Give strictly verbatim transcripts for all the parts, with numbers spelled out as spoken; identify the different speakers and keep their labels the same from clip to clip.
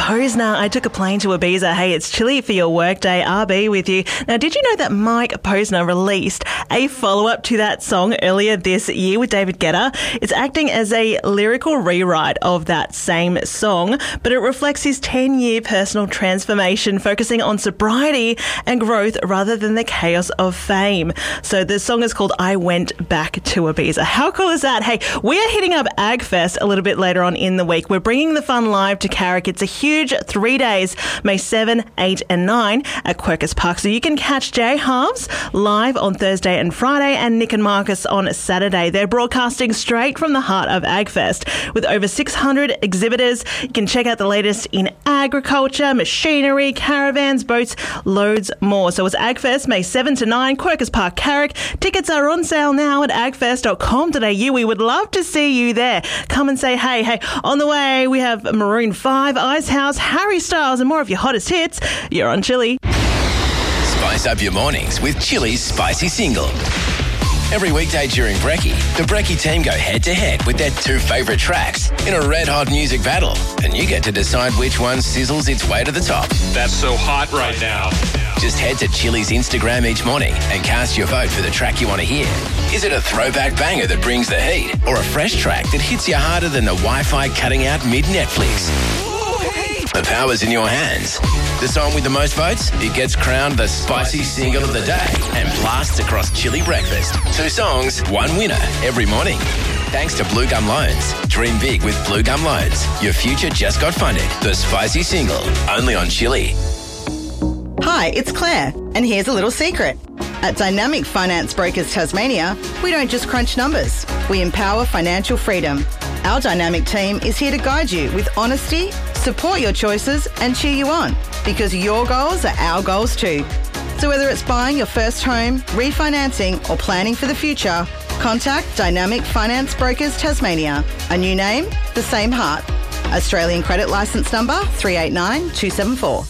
Speaker 1: Posner, I took a plane to Ibiza. Hey, it's chilly for your workday. R B with you. Now, did you know that Mike Posner released a follow-up to that song earlier this year with David Guetta? It's acting as a lyrical rewrite of that same song, but it reflects his ten-year personal transformation, focusing on sobriety and growth rather than the chaos of fame. So the song is called I Went Back to Ibiza. How cool is that? Hey, we are hitting up AgFest a little bit later on in the week. We're bringing the fun live to Carrick. It's a huge three days, May seventh, eighth and ninth at Quercus Park. So you can catch Jay Halves live on Thursday and Friday and Nick and Marcus on Saturday. They're broadcasting straight from the heart of AgFest with over six hundred exhibitors. You can check out the latest in agriculture, machinery, caravans, boats, loads more. So it's AgFest, May seventh to ninth, Quercus Park, Carrick. Tickets are on sale now at agfest dot com dot a u. We would love to see you there. Come and say hey. Hey, on the way, we have Maroon five, Icehouse, Harry Styles, and more of your hottest hits. You're on Chilli.
Speaker 2: Spice up your mornings with Chilli's Spicy Single. Every weekday during Brekkie, the Brekkie team go head-to-head with their two favourite tracks in a red-hot music battle, and you get to decide which one sizzles its way to the top.
Speaker 3: That's so hot right now.
Speaker 2: Just head to Chilli's Instagram each morning and cast your vote for the track you want to hear. Is it a throwback banger that brings the heat, or a fresh track that hits you harder than the Wi-Fi cutting out mid-Netflix? The power's in your hands. The song with the most votes, it gets crowned the Spicy Single of the Day and blasts across Chilli Breakfast. Two songs, one winner every morning. Thanks to Blue Gum Loans. Dream big with Blue Gum Loans. Your future just got funded. The Spicy Single, only on Chilli.
Speaker 4: Hi, it's Claire, and here's a little secret. At Dynamic Finance Brokers Tasmania, we don't just crunch numbers, we empower financial freedom. Our dynamic team is here to guide you with honesty, support your choices and cheer you on, because your goals are our goals too. So whether it's buying your first home, refinancing or planning for the future, contact Dynamic Finance Brokers Tasmania. A new name, the same heart. Australian credit licence number three eight nine two seven four.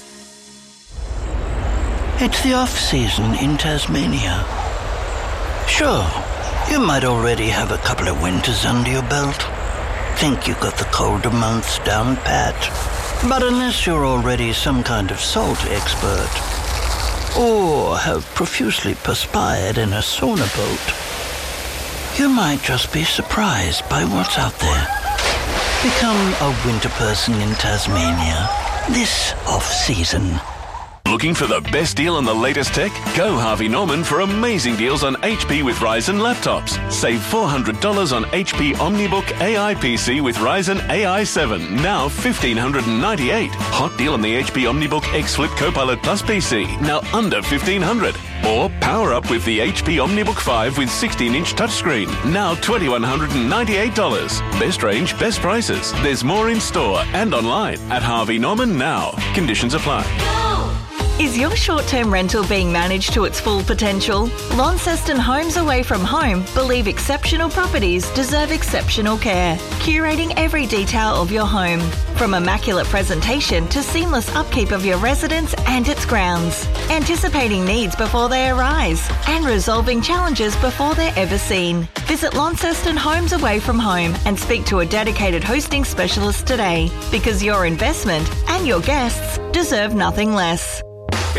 Speaker 5: It's the off-season in Tasmania. Sure, you might already have a couple of winters under your belt. Think you got the colder months down pat. But unless you're already some kind of salt expert, or have profusely perspired in a sauna boat, you might just be surprised by what's out there. Become a winter person in Tasmania this off-season.
Speaker 6: Looking for the best deal on the latest tech? Go Harvey Norman for amazing deals on H P with Ryzen laptops. Save four hundred dollars on H P OmniBook A I P C with Ryzen A I seven, now one thousand five hundred ninety-eight dollars. Hot deal on the H P OmniBook X Flip Copilot Plus P C, now under fifteen hundred dollars. Or power up with the H P OmniBook five with sixteen inch touchscreen, now two thousand one hundred ninety-eight dollars. Best range, best prices. There's more in store and online at Harvey Norman now. Conditions apply.
Speaker 7: Is your short-term rental being managed to its full potential? Launceston Homes Away From Home believe exceptional properties deserve exceptional care, curating every detail of your home, from immaculate presentation to seamless upkeep of your residence and its grounds, anticipating needs before they arise and resolving challenges before they're ever seen. Visit Launceston Homes Away From Home and speak to a dedicated hosting specialist today, because your investment and your guests deserve nothing less.